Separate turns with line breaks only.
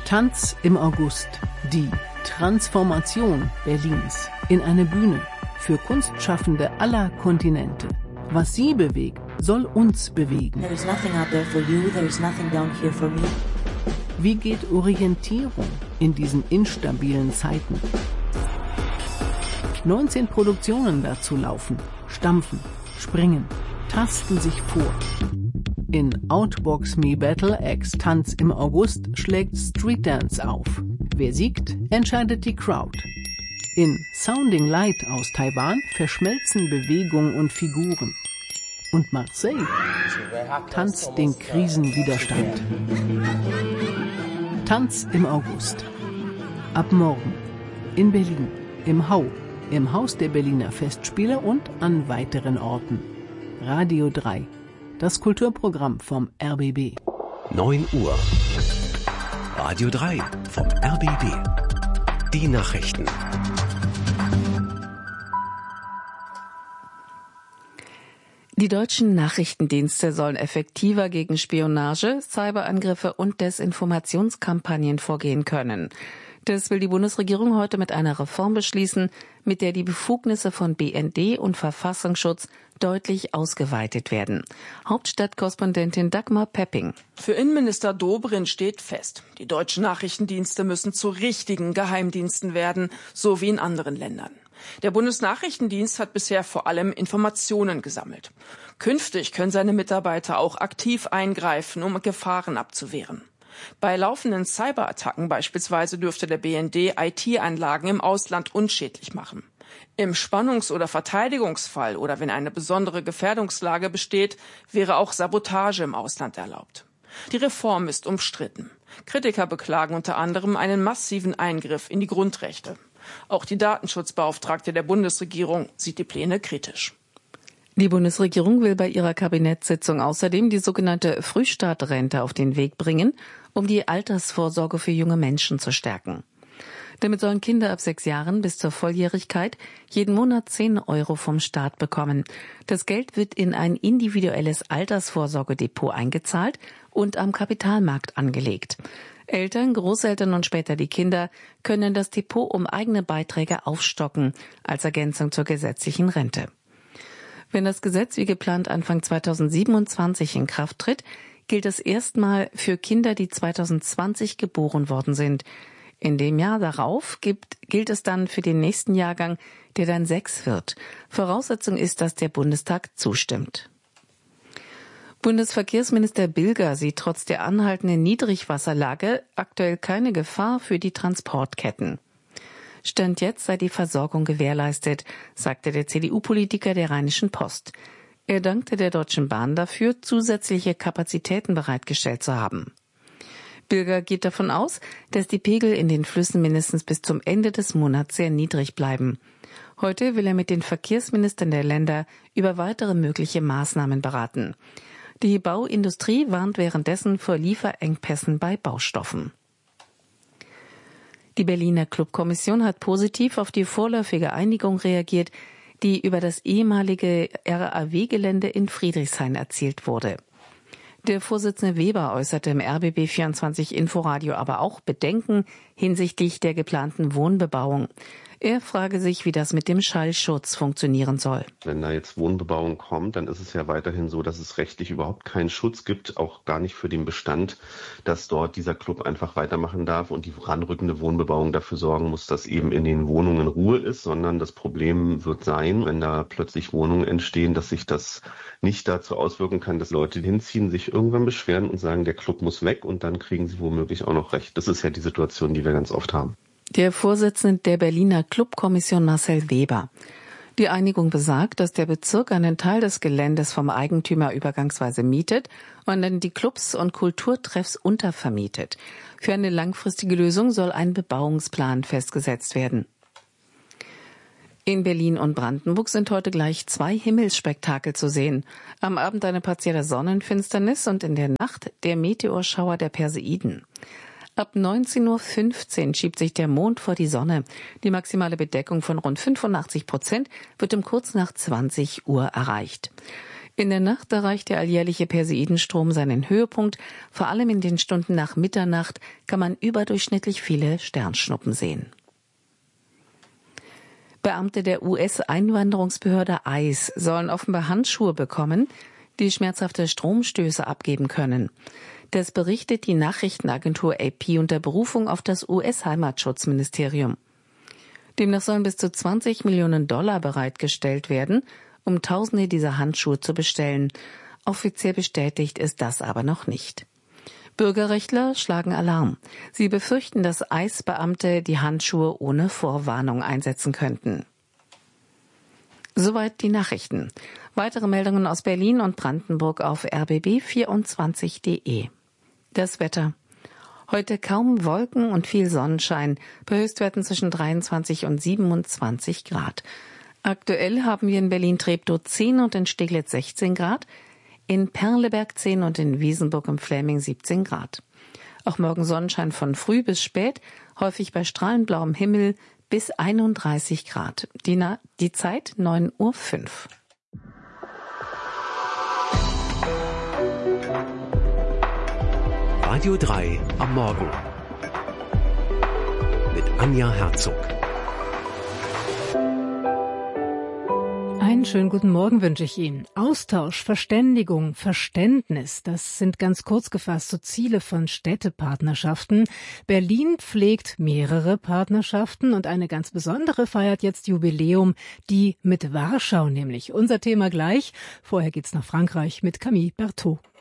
Tanz im August. Die Transformation Berlins in eine Bühne für Kunstschaffende aller Kontinente. Was sie bewegt, soll uns bewegen.
There is nothing out there for you, there is nothing down here for me.
Wie geht Orientierung in diesen instabilen Zeiten? 19 Produktionen dazu laufen, stampfen, springen, tasten sich vor. In Outbox Me Battle X Tanz im August schlägt Street Dance auf. Wer siegt, entscheidet die Crowd. In Sounding Light aus Taiwan verschmelzen Bewegung und Figuren. Und Marseille tanzt den Krisenwiderstand. Tanz im August. Ab morgen in Berlin, im Hau, im Haus der Berliner Festspiele und an weiteren Orten. Radio 3, das Kulturprogramm vom RBB.
9 Uhr. Radio 3 vom RBB. Die Nachrichten.
Die deutschen Nachrichtendienste sollen effektiver gegen Spionage, Cyberangriffe und Desinformationskampagnen vorgehen können. Das will die Bundesregierung heute mit einer Reform beschließen, mit der die Befugnisse von BND und Verfassungsschutz deutlich ausgeweitet werden. Hauptstadtkorrespondentin Dagmar Pepping.
Für Innenminister Dobrindt steht fest, die deutschen Nachrichtendienste müssen zu richtigen Geheimdiensten werden, so wie in anderen Ländern. Der Bundesnachrichtendienst hat bisher vor allem Informationen gesammelt. Künftig können seine Mitarbeiter auch aktiv eingreifen, um Gefahren abzuwehren. Bei laufenden Cyberattacken beispielsweise dürfte der BND IT-Anlagen im Ausland unschädlich machen. Im Spannungs- oder Verteidigungsfall oder wenn eine besondere Gefährdungslage besteht, wäre auch Sabotage im Ausland erlaubt. Die Reform ist umstritten. Kritiker beklagen unter anderem einen massiven Eingriff in die Grundrechte. Auch die Datenschutzbeauftragte der Bundesregierung sieht die Pläne kritisch.
Die Bundesregierung will bei ihrer Kabinettssitzung außerdem die sogenannte Frühstartrente auf den Weg bringen, um die Altersvorsorge für junge Menschen zu stärken. Damit sollen Kinder ab 6 Jahren bis zur Volljährigkeit jeden Monat 10 € vom Staat bekommen. Das Geld wird in ein individuelles Altersvorsorgedepot eingezahlt und am Kapitalmarkt angelegt. Eltern, Großeltern und später die Kinder können das Depot um eigene Beiträge aufstocken, als Ergänzung zur gesetzlichen Rente. Wenn das Gesetz wie geplant Anfang 2027 in Kraft tritt, gilt es erstmal für Kinder, die 2020 geboren worden sind. In dem Jahr darauf gilt es dann für den nächsten Jahrgang, der dann 6 wird. Voraussetzung ist, dass der Bundestag zustimmt. Bundesverkehrsminister Bilger sieht trotz der anhaltenden Niedrigwasserlage aktuell keine Gefahr für die Transportketten. Stand jetzt sei die Versorgung gewährleistet, sagte der CDU-Politiker der Rheinischen Post. Er dankte der Deutschen Bahn dafür, zusätzliche Kapazitäten bereitgestellt zu haben. Bilger geht davon aus, dass die Pegel in den Flüssen mindestens bis zum Ende des Monats sehr niedrig bleiben. Heute will er mit den Verkehrsministern der Länder über weitere mögliche Maßnahmen beraten. Die Bauindustrie warnt währenddessen vor Lieferengpässen bei Baustoffen. Die Berliner Clubkommission hat positiv auf die vorläufige Einigung reagiert, die über das ehemalige RAW-Gelände in Friedrichshain erzielt wurde. Der Vorsitzende Weber äußerte im RBB24 Inforadio aber auch Bedenken hinsichtlich der geplanten Wohnbebauung. Er frage sich, wie das mit dem Schallschutz funktionieren soll.
Wenn da jetzt Wohnbebauung kommt, dann ist es ja weiterhin so, dass es rechtlich überhaupt keinen Schutz gibt, auch gar nicht für den Bestand, dass dort dieser Club einfach weitermachen darf und die ranrückende Wohnbebauung dafür sorgen muss, dass eben in den Wohnungen Ruhe ist, sondern das Problem wird sein, wenn da plötzlich Wohnungen entstehen, dass sich das nicht dazu auswirken kann, dass Leute hinziehen, sich irgendwann beschweren und sagen, der Club muss weg und dann kriegen sie womöglich auch noch Recht. Das ist ja die Situation, die wir ganz oft haben.
Der Vorsitzende der Berliner Clubkommission Marcel Weber. Die Einigung besagt, dass der Bezirk einen Teil des Geländes vom Eigentümer übergangsweise mietet und dann die Clubs und Kulturtreffs untervermietet. Für eine langfristige Lösung soll ein Bebauungsplan festgesetzt werden. In Berlin und Brandenburg sind heute gleich 2 Himmelsspektakel zu sehen. Am Abend eine partielle Sonnenfinsternis und in der Nacht der Meteorschauer der Perseiden. Ab 19:15 Uhr schiebt sich der Mond vor die Sonne. Die maximale Bedeckung von rund 85% wird um kurz nach 20 Uhr erreicht. In der Nacht erreicht der alljährliche Perseidenstrom seinen Höhepunkt. Vor allem in den Stunden nach Mitternacht kann man überdurchschnittlich viele Sternschnuppen sehen. Beamte der US-Einwanderungsbehörde ICE sollen offenbar Handschuhe bekommen, die schmerzhafte Stromstöße abgeben können. Das berichtet die Nachrichtenagentur AP unter Berufung auf das US-Heimatschutzministerium. Demnach sollen bis zu $20 Millionen bereitgestellt werden, um Tausende dieser Handschuhe zu bestellen. Offiziell bestätigt ist das aber noch nicht. Bürgerrechtler schlagen Alarm. Sie befürchten, dass ICE-Beamte die Handschuhe ohne Vorwarnung einsetzen könnten. Soweit die Nachrichten. Weitere Meldungen aus Berlin und Brandenburg auf rbb24.de. Das Wetter. Heute kaum Wolken und viel Sonnenschein, bei Höchstwerten zwischen 23 und 27 Grad. Aktuell haben wir in Berlin-Treptow 10 und in Steglitz 16 Grad, in Perleberg 10 und in Wiesenburg im Fläming 17 Grad. Auch morgen Sonnenschein von früh bis spät, häufig bei strahlend blauem Himmel bis 31 Grad. Die Zeit 9:05 Uhr.
Radio 3 am Morgen mit Anja Herzog.
Einen schönen guten Morgen wünsche ich Ihnen. Austausch, Verständigung, Verständnis, das sind ganz kurz gefasst so Ziele von Städtepartnerschaften. Berlin pflegt mehrere Partnerschaften und eine ganz besondere feiert jetzt Jubiläum, die mit Warschau nämlich. Unser Thema gleich. Vorher geht's nach Frankreich mit Camille Berthaud.